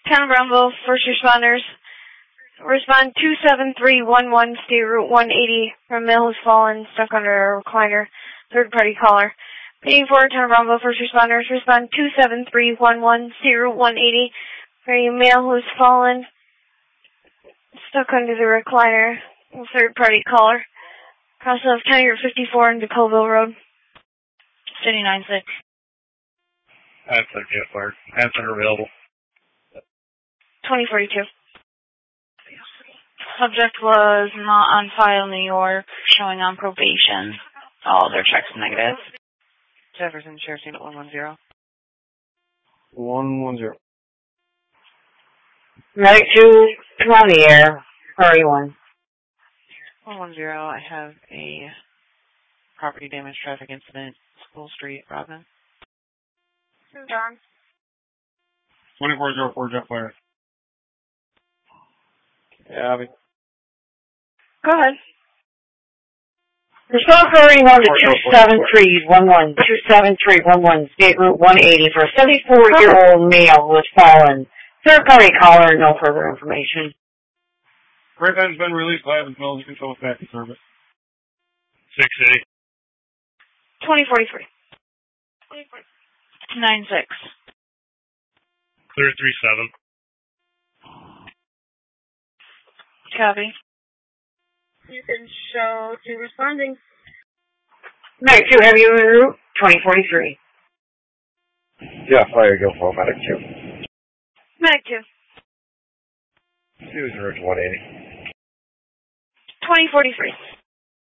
Town of Brownsville, first responders. Respond 27311, State Route 180, from male who's fallen, stuck under a recliner. Third party caller. Paying for Town of Brownsville, first responders. Respond 27311, State Route 180, for a male who's fallen, stuck under the recliner. Third party caller. Crossing of County Route 54 into Colville Road. City 96. That's a jet fire. Answer available. 2042. Subject was not on file, New York, showing on probation. All their checks negative. Jefferson, Sheriff's Unit 110. 110. Medic 2, come on the air. Hurry 1. 110, I have a property damage traffic incident, School Street, Robin. John. 2404 jet fire. Yeah, Abby. Go ahead. Respond hurry 1 to 27311, 27311, State Route 180 for a 74-year-old male who has fallen. Third party caller, no further information. Freight has been released by Evans Mills. You can show us back in service. 680. 2043. 96. Clear 37. Copy. You can show 2 responding. Medic 2, have you en route? 2043. Yeah, fire, go for Medic 2. Medic 2. He was in route 180. 2043.